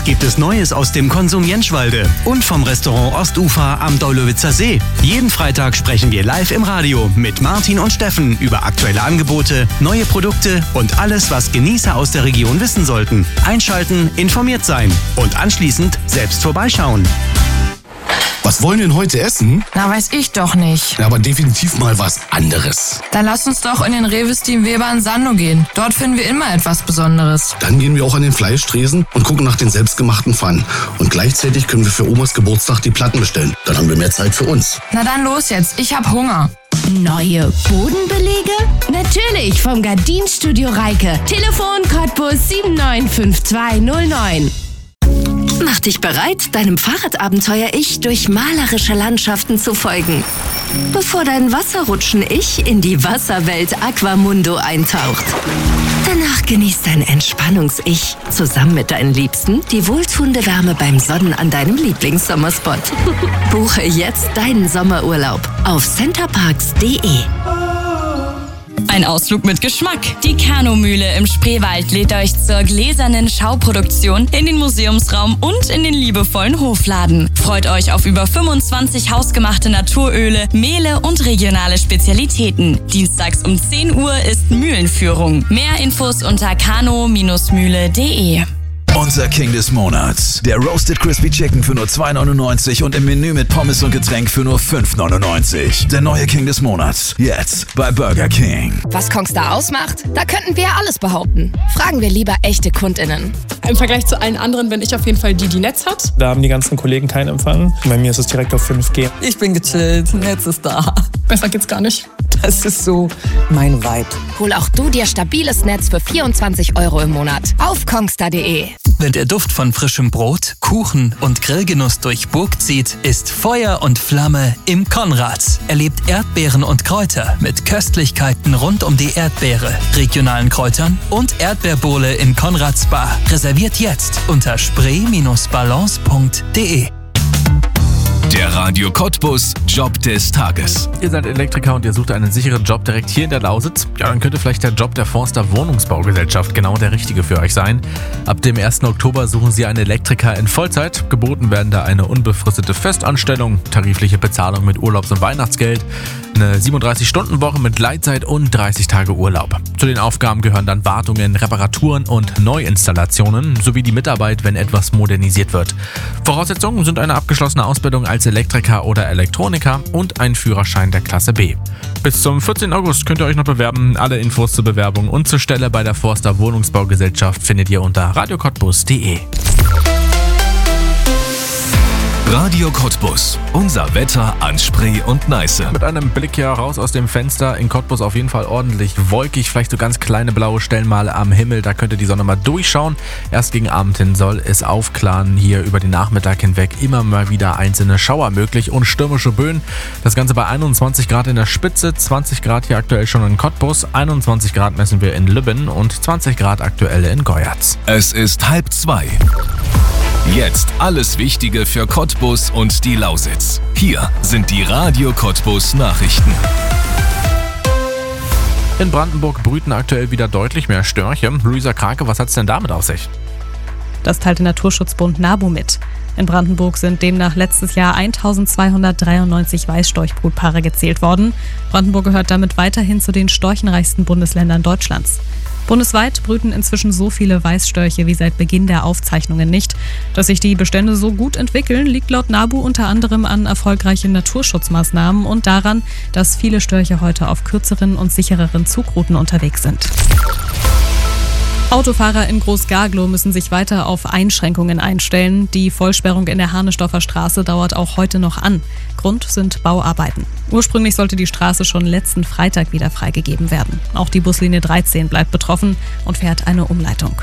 Was gibt es Neues aus dem Konsum Jentschwalde und vom Restaurant Ostufer am Daulowitzer See? Jeden Freitag sprechen wir live im Radio mit Martin und Steffen über aktuelle Angebote, neue Produkte und alles, was Genießer aus der Region wissen sollten. Einschalten, informiert sein und anschließend selbst vorbeischauen. Was wollen wir denn heute essen? Na, weiß ich doch nicht. Ja, aber definitiv mal was anderes. Dann lass uns doch in den Rewe Steam Weber in Sando gehen. Dort finden wir immer etwas Besonderes. Dann gehen wir auch an den Fleischtresen und gucken nach den selbstgemachten Pfannen. Und gleichzeitig können wir für Omas Geburtstag die Platten bestellen. Dann haben wir mehr Zeit für uns. Na dann los jetzt, ich hab Hunger. Neue Bodenbelege? Natürlich vom Gardinstudio Reike. Telefon Cottbus 795209. Mach dich bereit, deinem Fahrradabenteuer-Ich durch malerische Landschaften zu folgen, bevor dein Wasserrutschen-Ich in die Wasserwelt Aquamundo eintaucht. Danach genießt dein Entspannungs-Ich zusammen mit deinen Liebsten die wohltuende Wärme beim Sonnen an deinem Lieblingssommerspot. Buche jetzt deinen Sommerurlaub auf centerparks.de. Ein Ausflug mit Geschmack. Die Kanumühle im Spreewald lädt euch zur gläsernen Schauproduktion in den Museumsraum und in den liebevollen Hofladen. Freut euch auf über 25 hausgemachte Naturöle, Mehle und regionale Spezialitäten. Dienstags um 10 Uhr ist Mühlenführung. Mehr Infos unter kano-mühle.de. Unser King des Monats. Der Roasted Crispy Chicken für nur 2,99 und im Menü mit Pommes und Getränk für nur 5,99. Der neue King des Monats. Jetzt bei Burger King. Was Kongstar ausmacht? Da könnten wir ja alles behaupten. Fragen wir lieber echte KundInnen. Im Vergleich zu allen anderen bin ich auf jeden Fall die Netz hat. Da haben die ganzen Kollegen keinen Empfang. Bei mir ist es direkt auf 5G. Ich bin gechillt, Netz ist da. Besser geht's gar nicht. Das ist so mein Vibe. Hol auch du dir stabiles Netz für 24 € im Monat auf kongstar.de. Wenn der Duft von frischem Brot, Kuchen und Grillgenuss durch Burg zieht, ist Feuer und Flamme im Konrads. Erlebt Erdbeeren und Kräuter mit Köstlichkeiten rund um die Erdbeere, regionalen Kräutern und Erdbeerbowle in Konrads Bar. Reserviert jetzt unter spree-balance.de. Der Radio Cottbus Job des Tages. Ihr seid Elektriker und ihr sucht einen sicheren Job direkt hier in der Lausitz? Ja, dann könnte vielleicht der Job der Forster Wohnungsbaugesellschaft genau der richtige für euch sein. Ab dem 1. Oktober suchen sie einen Elektriker in Vollzeit. Geboten werden da eine unbefristete Festanstellung, tarifliche Bezahlung mit Urlaubs- und Weihnachtsgeld, eine 37-Stunden-Woche mit Gleitzeit und 30 Tage Urlaub. Zu den Aufgaben gehören dann Wartungen, Reparaturen und Neuinstallationen sowie die Mitarbeit, wenn etwas modernisiert wird. Voraussetzungen sind eine abgeschlossene Ausbildung als Elektriker oder Elektroniker und ein Führerschein der Klasse B. Bis zum 14. August könnt ihr euch noch bewerben. Alle Infos zur Bewerbung und zur Stelle bei der Forster Wohnungsbaugesellschaft findet ihr unter radiocottbus.de. Radio Cottbus. Unser Wetter an Spree und Neiße. Mit einem Blick hier raus aus dem Fenster in Cottbus auf jeden Fall ordentlich wolkig. Vielleicht so ganz kleine blaue Stellen mal am Himmel. Da könnte die Sonne mal durchschauen. Erst gegen Abend hin soll es aufklaren. Hier über den Nachmittag hinweg immer mal wieder einzelne Schauer möglich und stürmische Böen. Das Ganze bei 21 Grad in der Spitze, 20 Grad hier aktuell schon in Cottbus, 21 Grad messen wir in Lübben und 20 Grad aktuell in Goyatz. Es ist 1:30. Jetzt alles Wichtige für Cottbus und die Lausitz. Hier sind die Radio Cottbus Nachrichten. In Brandenburg brüten aktuell wieder deutlich mehr Störche. Luisa Krake, was hat's denn damit auf sich? Das teilte Naturschutzbund NABU mit. In Brandenburg sind demnach letztes Jahr 1293 Weißstorchbrutpaare gezählt worden. Brandenburg gehört damit weiterhin zu den storchenreichsten Bundesländern Deutschlands. Bundesweit brüten inzwischen so viele Weißstörche wie seit Beginn der Aufzeichnungen nicht. Dass sich die Bestände so gut entwickeln, liegt laut NABU unter anderem an erfolgreichen Naturschutzmaßnahmen und daran, dass viele Störche heute auf kürzeren und sichereren Zugrouten unterwegs sind. Autofahrer in Groß-Gaglow müssen sich weiter auf Einschränkungen einstellen. Die Vollsperrung in der Harnesdorfer Straße dauert auch heute noch an. Grund sind Bauarbeiten. Ursprünglich sollte die Straße schon letzten Freitag wieder freigegeben werden. Auch die Buslinie 13 bleibt betroffen und fährt eine Umleitung.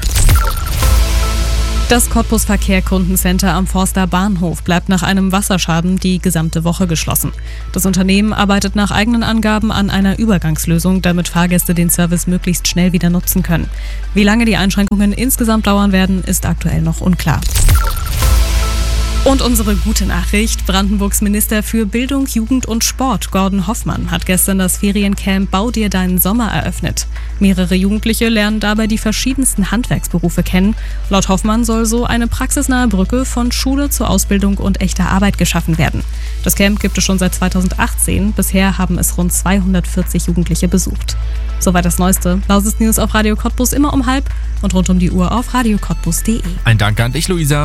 Das Cottbus Verkehr Kundencenter am Forster Bahnhof bleibt nach einem Wasserschaden die gesamte Woche geschlossen. Das Unternehmen arbeitet nach eigenen Angaben an einer Übergangslösung, damit Fahrgäste den Service möglichst schnell wieder nutzen können. Wie lange die Einschränkungen insgesamt dauern werden, ist aktuell noch unklar. Und unsere gute Nachricht: Brandenburgs Minister für Bildung, Jugend und Sport, Gordon Hoffmann, hat gestern das Feriencamp Bau dir deinen Sommer eröffnet. Mehrere Jugendliche lernen dabei die verschiedensten Handwerksberufe kennen. Laut Hoffmann soll so eine praxisnahe Brücke von Schule zur Ausbildung und echter Arbeit geschaffen werden. Das Camp gibt es schon seit 2018. Bisher haben es rund 240 Jugendliche besucht. Soweit das Neueste. Lausitz News auf Radio Cottbus immer um 12:30 und rund um die Uhr auf radiocottbus.de. Ein Dank an dich, Luisa.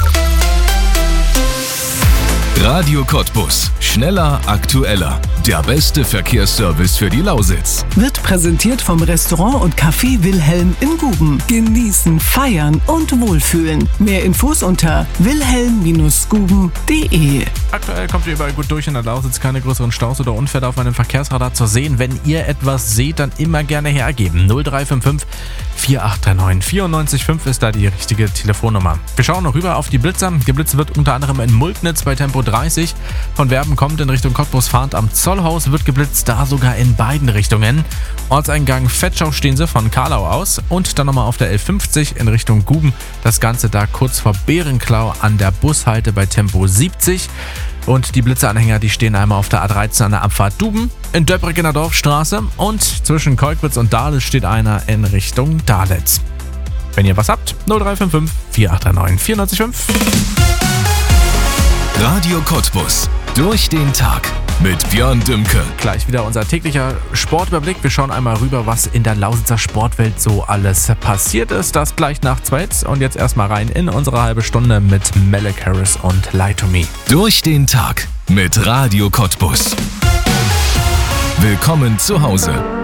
Radio Cottbus. Schneller, aktueller. Der beste Verkehrsservice für die Lausitz. Wird präsentiert vom Restaurant und Café Wilhelm in Guben. Genießen, feiern und wohlfühlen. Mehr Infos unter wilhelm-guben.de. Aktuell kommt ihr überall gut durch in der Lausitz. Keine größeren Staus oder Unfälle auf einem Verkehrsradar zu sehen. Wenn ihr etwas seht, dann immer gerne hergeben. 0355 4839 94,5 ist da die richtige Telefonnummer. Wir schauen noch rüber auf die Blitzer. Geblitzt wird unter anderem in Mulknitz bei Tempo 30. Von Werben kommt in Richtung Cottbus fahrend am Zollhaus wird geblitzt, da sogar in beiden Richtungen. Ortseingang Vetschau stehen sie von Karlau aus und dann nochmal auf der L50 in Richtung Guben. Das Ganze da kurz vor Berenklau an der Bushalte bei Tempo 70. Und die Blitzeranhänger, die stehen einmal auf der A13 an der Abfahrt Duben, in Döbrig in der Dorfstraße und zwischen Kolkwitz und Dahles steht einer in Richtung Dahlitz. Wenn ihr was habt, 0355 4839 94,5. Radio Cottbus. Durch den Tag mit Björn Dümke. Gleich wieder unser täglicher Sportüberblick. Wir schauen einmal rüber, was in der Lausitzer Sportwelt so alles passiert ist. Das gleich nach 2. Und jetzt erstmal rein in unsere halbe Stunde mit Malek Harris und Lie to Me. Durch den Tag mit Radio Cottbus. Willkommen zu Hause.